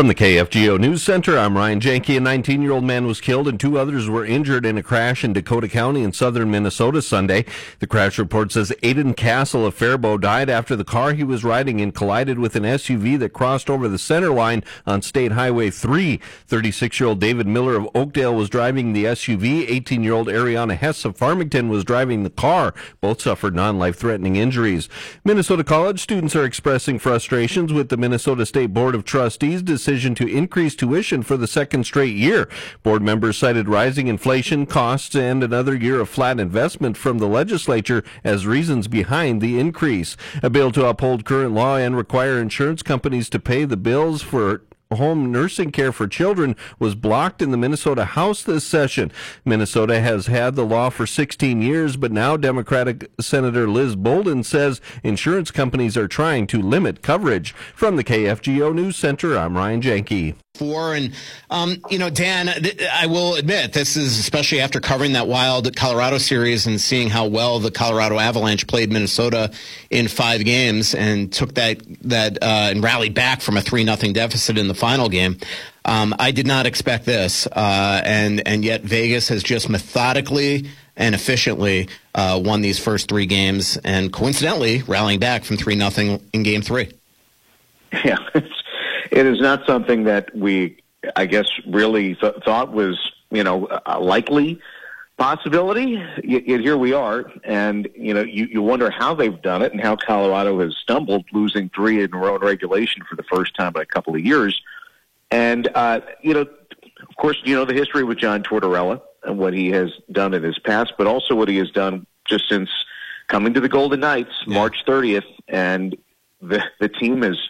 From the KFGO News Center, I'm Ryan Janke. A 19-year-old man was killed and 2 others were injured in a crash in Dakota County in southern Minnesota Sunday. The crash report says Aiden Castle of Faribault died after the car he was riding in collided with an SUV that crossed over the center line on State Highway 3. 36-year-old David Miller of Oakdale was driving the SUV. 18-year-old Ariana Hess of Farmington was driving the car. Both suffered non-life-threatening injuries. Minnesota college students are expressing frustrations with the Minnesota State Board of Trustees' decision to increase tuition for the second straight year. Board members cited rising inflation, costs, and another year of flat investment from the legislature as reasons behind the increase. A bill to uphold current law and require insurance companies to pay the bills for home nursing care for children was blocked in the Minnesota House this session. Minnesota has had the law for 16 years, but now Democratic Senator Liz Bolden says insurance companies are trying to limit coverage. From the KFGO News Center, I'm Ryan Janke. And, Dan, I will admit, this is especially after covering that wild Colorado series and seeing how well the Colorado Avalanche played Minnesota in 5 games and took that and rallied back from a 3-0 deficit in the final game. I did not expect this, and yet Vegas has just methodically and efficiently won these first 3 games, and coincidentally rallying back from 3-0 in Game 3. Yeah. It is not something that we, I guess, really thought was, a likely possibility. Yet here we are, and, you wonder how they've done it and how Colorado has stumbled, losing 3 in a row in regulation for the first time in a couple of years. And, of course, the history with John Tortorella and what he has done in his past, but also what he has done just since coming to the Golden Knights, March 30th, and the team is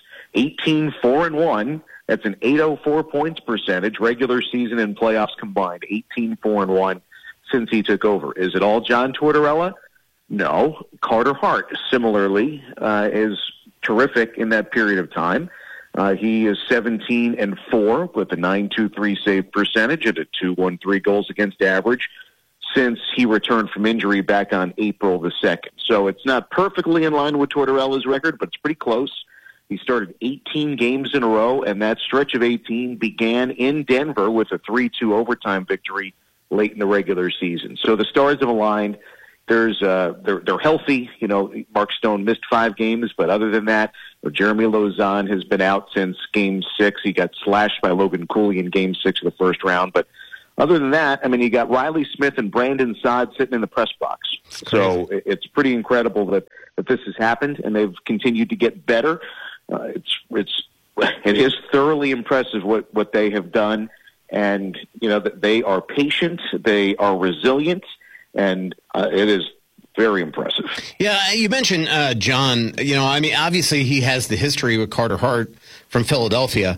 18-4-1. That's an .804 points percentage, regular season and playoffs combined. 18-4-1 since he took over. Is it all John Tortorella? No. Carter Hart, similarly, is terrific in that period of time. He is 17-4 with a .923 save percentage and a .213 goals against average since he returned from injury back on April the 2nd. So it's not perfectly in line with Tortorella's record, but it's pretty close. He started 18 games in a row, and that stretch of 18 began in Denver with a 3-2 overtime victory late in the regular season. So the stars have aligned. They're healthy. Mark Stone missed 5 games, but other than that, Jeremy Lauzon has been out since Game 6. He got slashed by Logan Cooley in Game 6 of the first round. But other than that, you got Riley Smith and Brandon Saad sitting in the press box. So it's pretty incredible that this has happened, and they've continued to get better. It is thoroughly impressive what they have done, and that they are patient, they are resilient, and it is very impressive. Yeah, you mentioned John. Obviously he has the history with Carter Hart from Philadelphia.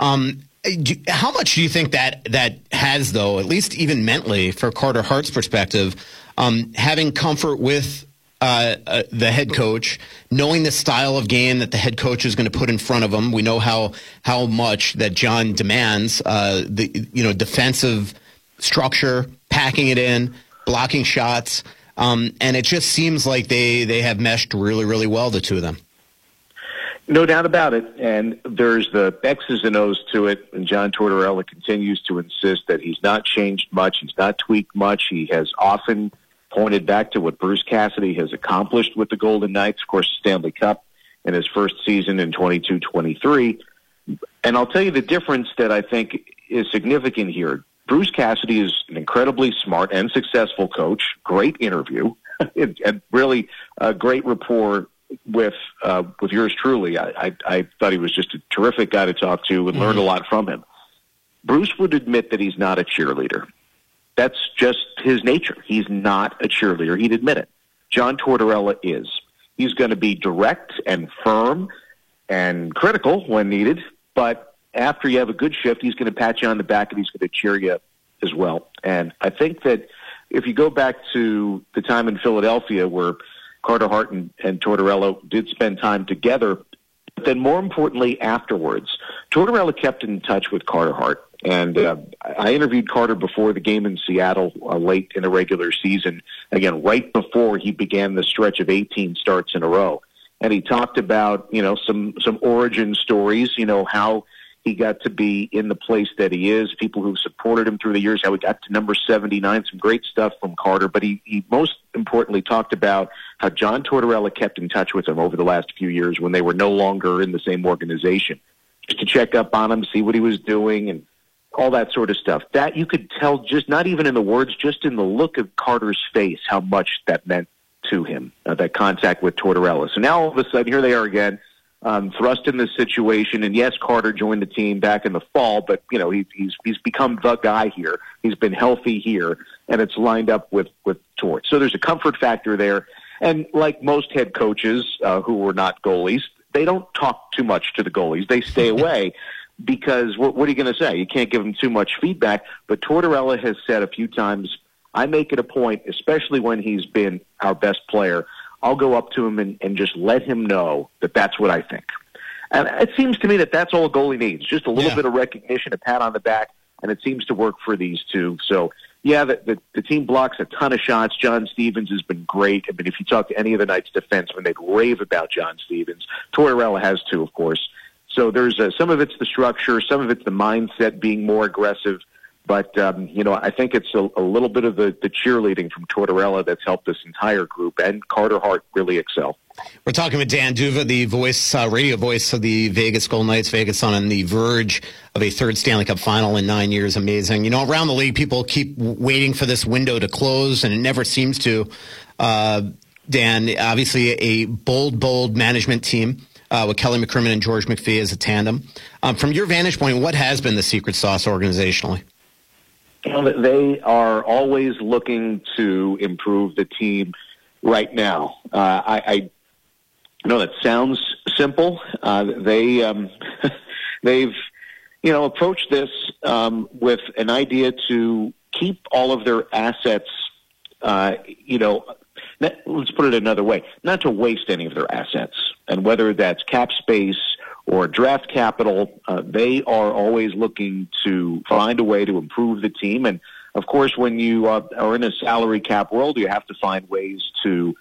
How much do you think that has, though, at least even mentally, for Carter Hart's perspective, having comfort with the head coach, knowing the style of game that the head coach is going to put in front of him? We know how much that John demands the defensive structure, packing it in, blocking shots, and it just seems like they have meshed really, really well, the two of them. No doubt about it, and there's the X's and O's to it, and John Tortorella continues to insist that he's not changed much, he's not tweaked much. He has often pointed back to what Bruce Cassidy has accomplished with the Golden Knights, of course, Stanley Cup in his first season in 22-23. And I'll tell you the difference that I think is significant here. Bruce Cassidy is an incredibly smart and successful coach, great interview, and really a great rapport with yours truly. I thought he was just a terrific guy to talk to and learned a lot from him. Bruce would admit that he's not a cheerleader. That's just his nature. He's not a cheerleader. He'd admit it. John Tortorella is. He's going to be direct and firm and critical when needed, but after you have a good shift, he's going to pat you on the back and he's going to cheer you as well. And I think that if you go back to the time in Philadelphia where Carter Hart and Tortorella did spend time together, but then more importantly afterwards, Tortorella kept in touch with Carter Hart. And I interviewed Carter before the game in Seattle late in the regular season, again, right before he began the stretch of 18 starts in a row. And he talked about, some origin stories, how he got to be in the place that he is, people who supported him through the years, how he got to number 79, some great stuff from Carter. But he most importantly talked about how John Tortorella kept in touch with him over the last few years when they were no longer in the same organization, just to check up on him, see what he was doing, and all that sort of stuff. That you could tell, just not even in the words, just in the look of Carter's face, how much that meant to him, that contact with Tortorella. So now all of a sudden, here they are again, thrust in this situation. And yes, Carter joined the team back in the fall, but he's become the guy here. He's been healthy here, and it's lined up with Tort. So there's a comfort factor there. And like most head coaches who were not goalies, they don't talk too much to the goalies. They stay away because what are you going to say? You can't give them too much feedback. But Tortorella has said a few times, I make it a point, especially when he's been our best player, I'll go up to him and just let him know that that's what I think. And it seems to me that that's all a goalie needs, just a little bit of recognition, a pat on the back, and it seems to work for these two. So, yeah, the team blocks a ton of shots. John Stevens has been great. I mean, if you talk to any of the Knights defensemen, they'd rave about John Stevens. Tortorella has too, of course. So there's some of it's the structure, some of it's the mindset being more aggressive. But, I think it's a little bit of the cheerleading from Tortorella that's helped this entire group, and Carter Hart really excel. We're talking with Dan D'Uva, the voice, radio voice of the Vegas Golden Knights. Vegas on the verge of a third Stanley Cup final in 9 years. Amazing. Around the league, people keep waiting for this window to close, and it never seems to. Dan, obviously a bold management team with Kelly McCrimmon and George McPhee as a tandem. From your vantage point, what has been the secret sauce organizationally? They are always looking to improve the team right now. I know that sounds simple. They've approached this with an idea to keep all of their assets, let's put it another way, not to waste any of their assets. And whether that's cap space or draft capital, they are always looking to find a way to improve the team. And, of course, when you are in a salary cap world, you have to find ways to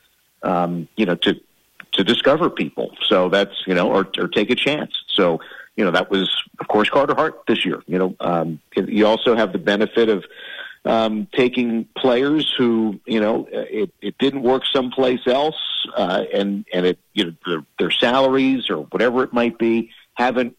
discover people. So that's, or take a chance. So, that was, of course, Carter Hart this year. You also have the benefit of taking players who, it didn't work someplace else, and it, their salaries or whatever it might be aren't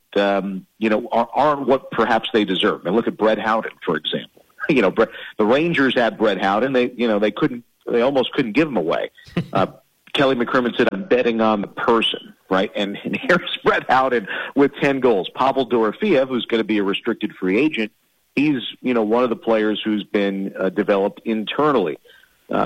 what perhaps they deserve. And look at Brett Howden, for example. The Rangers had Brett Howden. They almost couldn't give him away. Kelly McCrimmon said, I'm betting on the person, right? And here's Brett Howden with 10 goals. Pavel Dorofeev, who's going to be a restricted free agent, he's, one of the players who's been developed internally. And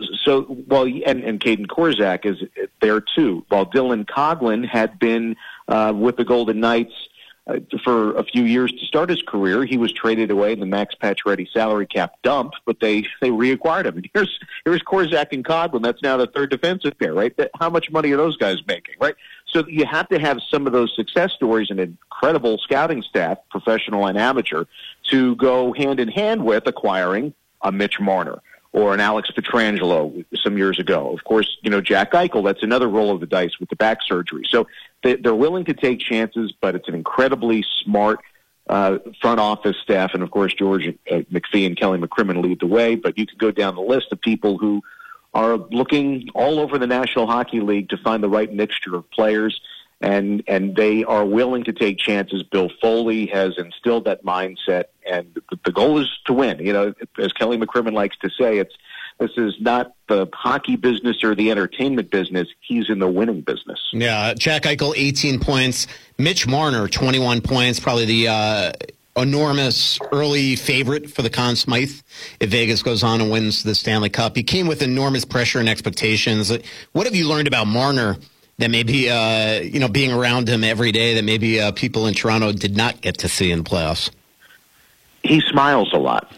Caden Korczak is there too. While Dylan Coghlan had been with the Golden Knights for a few years to start his career, he was traded away in the Max Pacioretty salary cap dump, but they reacquired him. And here's Korczak and Coghlan. That's now the third defensive pair, right? How much money are those guys making, right? So you have to have some of those success stories and an incredible scouting staff, professional and amateur, to go hand in hand with acquiring a Mitch Marner or an Alex Pietrangelo some years ago. Of course, Jack Eichel, that's another roll of the dice with the back surgery. So they're willing to take chances, but it's an incredibly smart front office staff. And, of course, George McPhee and Kelly McCrimmon lead the way. But you could go down the list of people who are looking all over the National Hockey League to find the right mixture of players, and they are willing to take chances. Bill Foley has instilled that mindset, and the goal is to win. As Kelly McCrimmon likes to say, this is not the hockey business or the entertainment business. He's in the winning business. Yeah, Jack Eichel, 18 points. Mitch Marner, 21 points, probably the enormous early favorite for the Conn Smythe if Vegas goes on and wins the Stanley Cup. He came with enormous pressure and expectations. What have you learned about Marner that maybe, being around him every day, that maybe people in Toronto did not get to see in the playoffs? He smiles a lot.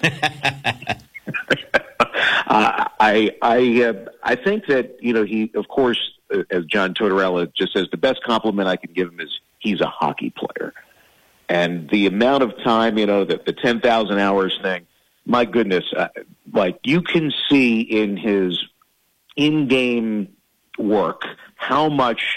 I think that, he, of course, as John Tortorella just says, the best compliment I can give him is he's a hockey player. And the amount of time, the 10,000 hours thing, my goodness, you can see in his in-game work how much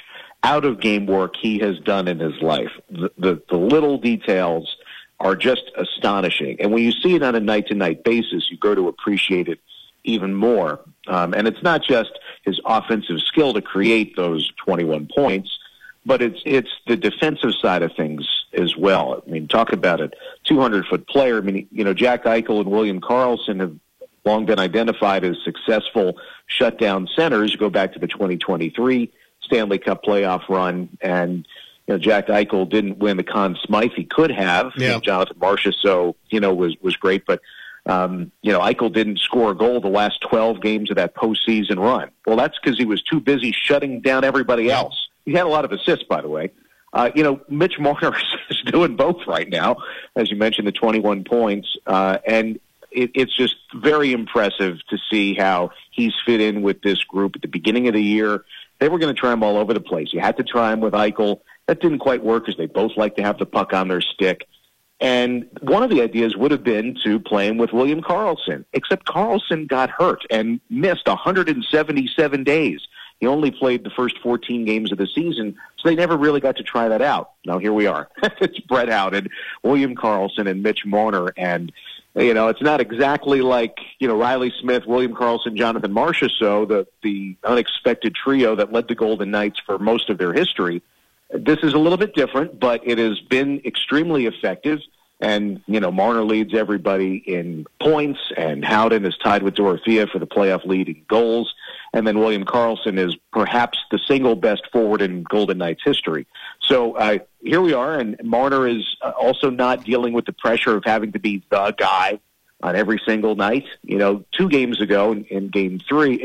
out-of-game work he has done in his life. The little details are just astonishing. And when you see it on a night-to-night basis, you grow to appreciate it even more. And it's not just his offensive skill to create those 21 points, but it's the defensive side of things as well. I mean, talk about a 200-foot player. I mean, Jack Eichel and William Karlsson have long been identified as successful shutdown centers. Go back to the 2023 Stanley Cup playoff run, and Jack Eichel didn't win the Conn Smythe he could have. Yeah. Jonathan Marchessault, was great, but Eichel didn't score a goal the last 12 games of that postseason run. Well, that's because he was too busy shutting down everybody else. He had a lot of assists, by the way. Mitch Marner is doing both right now, as you mentioned, the 21 points, and it's just very impressive to see how he's fit in with this group. At the beginning of the year, they were going to try him all over the place. You had to try him with Eichel. That didn't quite work because they both like to have the puck on their stick. And one of the ideas would have been to play him with William Karlsson, except Karlsson got hurt and missed 177 days. He only played the first 14 games of the season, so they never really got to try that out. Now here we are. It's Brett Howden, William Karlsson, and Mitch Marner. And, it's not exactly like, Riley Smith, William Karlsson, Jonathan Marchessault, the unexpected trio that led the Golden Knights for most of their history. This is a little bit different, but it has been extremely effective. And, Marner leads everybody in points, and Howden is tied with Dorothea for the playoff lead in goals. And then William Karlsson is perhaps the single best forward in Golden Knights history. So here we are, and Marner is also not dealing with the pressure of having to be the guy on every single night. 2 games ago in Game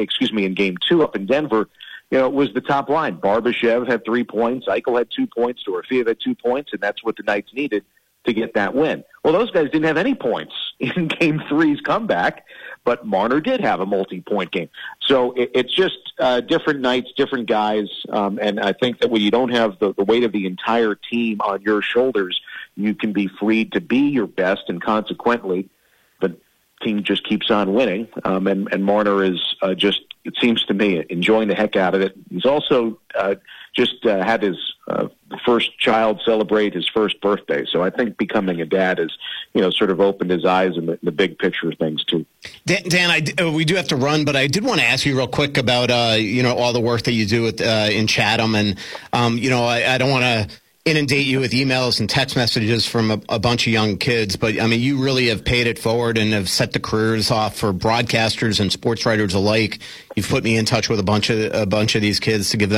2 up in Denver, it was the top line. Barbashev had 3 points, Eichel had 2 points, Dorothea had 2 points, and that's what the Knights needed to get that win. Well, those guys didn't have any points in Game 3's comeback, but Marner did have a multi-point game. So it's just different nights, different guys, and I think that when you don't have the weight of the entire team on your shoulders, you can be free to be your best, and consequently, the team just keeps on winning, and Marner is just, it seems to me, enjoying the heck out of it. He's also just had his first child celebrate his first birthday. So I think becoming a dad has, sort of opened his eyes in the big picture of things too. Dan, we do have to run, but I did want to ask you real quick about, all the work that you do in Chatham. And, I don't want to inundate you with emails and text messages from a bunch of young kids, but you really have paid it forward and have set the careers off for broadcasters and sports writers alike. You've put me in touch with a bunch of these kids to give them